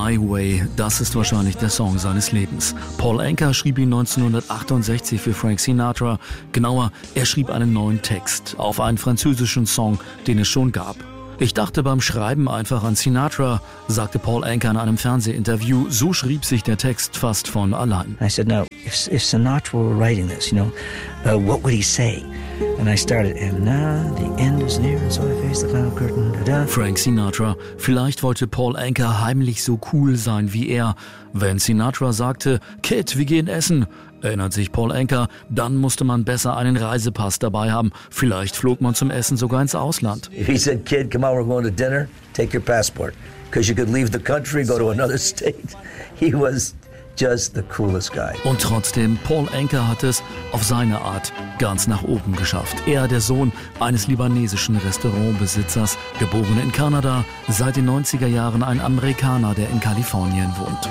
My Way, das ist wahrscheinlich der Song seines Lebens. Paul Anka schrieb ihn 1968 für Frank Sinatra. Genauer, er schrieb einen neuen Text auf einen französischen Song, den es schon gab. Ich dachte beim Schreiben einfach an Sinatra, sagte Paul Anka in einem Fernsehinterview. So schrieb sich der Text fast von allein. I said, no, if Sinatra were writing this, what would he say? And I started, and now the end is near, and so I face the final curtain. Da-da. Frank Sinatra. Vielleicht wollte Paul Anka heimlich so cool sein wie er. Wenn Sinatra sagte, Kid, wir gehen essen, erinnert sich Paul Anka, dann musste man besser einen Reisepass dabei haben. Vielleicht flog man zum Essen sogar ins Ausland. If he said, Kid, come on, we're going to dinner, take your passport. Because you could leave the country, go to another state. He was just the coolest guy. Und trotzdem, Paul Anka hat es auf seine Art ganz nach oben geschafft. Er, der Sohn eines libanesischen Restaurantbesitzers, geboren in Kanada, seit den 90er Jahren ein Amerikaner, der in Kalifornien wohnt.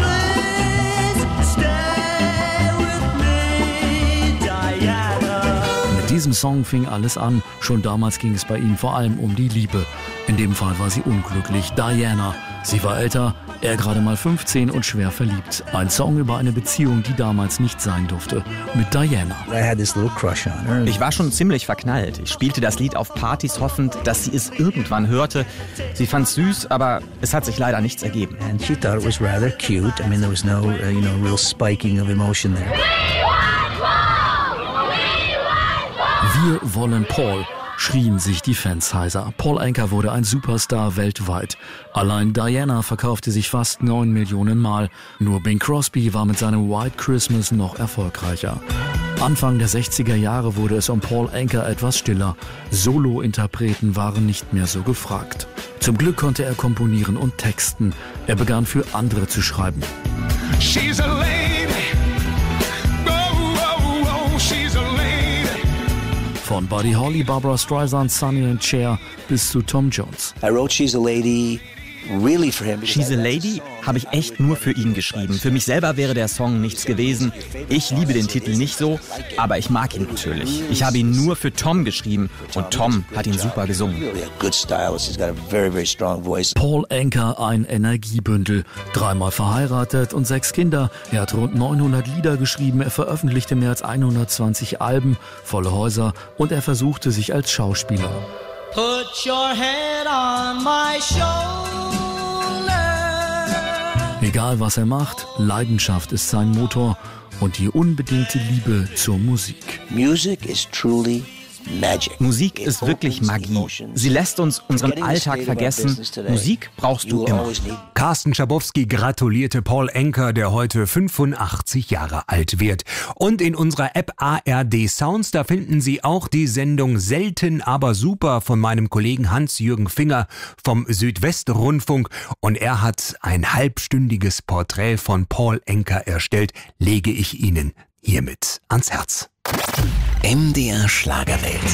Mit diesem Song fing alles an. Schon damals ging es bei ihm vor allem um die Liebe. In dem Fall war sie unglücklich. Diana. Sie war älter, er gerade mal 15 und schwer verliebt. Ein Song über eine Beziehung, die damals nicht sein durfte. Mit Diana. Ich war schon ziemlich verknallt. Ich spielte das Lied auf Partys hoffend, dass sie es irgendwann hörte. Sie fand's süß, aber es hat sich leider nichts ergeben. And she thought it was rather cute. I mean, there was no, real spiking of emotion there. Wir wollen Paul, schrien sich die Fans heiser. Paul Anka wurde ein Superstar weltweit. Allein Diana verkaufte sich fast 9 Millionen Mal. Nur Bing Crosby war mit seinem White Christmas noch erfolgreicher. Anfang der 60er Jahre wurde es um Paul Anka etwas stiller. Solo-Interpreten waren nicht mehr so gefragt. Zum Glück konnte er komponieren und texten. Er begann für andere zu schreiben. She's a lady. Oh, she's a lady. Von Buddy Holly, Barbra Streisand, Sonny and Cher bis zu Tom Jones. I wrote She's a Lady really for him. She's a Lady habe ich echt nur für ihn geschrieben. Für mich selber wäre der Song nichts gewesen. Ich liebe den Titel nicht so, aber ich mag ihn natürlich. Ich habe ihn nur für Tom geschrieben und Tom hat ihn super gesungen. Paul Anka, ein Energiebündel. 3-mal verheiratet und 6 Kinder. Er hat rund 900 Lieder geschrieben. Er veröffentlichte mehr als 120 Alben, volle Häuser und er versuchte sich als Schauspieler. Put your head on my shoulder. Egal was er macht, Leidenschaft ist sein Motor und die unbedingte Liebe zur Musik. Music is truly magic. Musik ist wirklich Magie. Sie lässt uns unseren Alltag vergessen. Musik brauchst du immer. Carsten Schabowski gratulierte Paul Anka, der heute 85 Jahre alt wird. Und in unserer App ARD Sounds, da finden Sie auch die Sendung Selten, aber super von meinem Kollegen Hans-Jürgen Finger vom Südwestrundfunk. Und er hat ein halbstündiges Porträt von Paul Anka erstellt, lege ich Ihnen hiermit ans Herz. MDR Schlagerwelt.